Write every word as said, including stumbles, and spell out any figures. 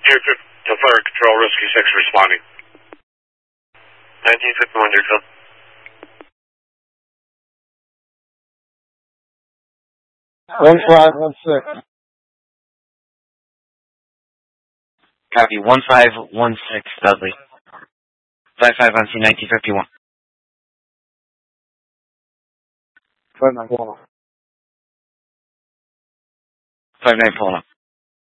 to Fire Control, Rescue six responding. nineteen fifty-one, Deerfield. One five one six. Copy. One five one six, Dudley. Five five on C nineteen fifty-one. Five nine one. Five nine pulling up.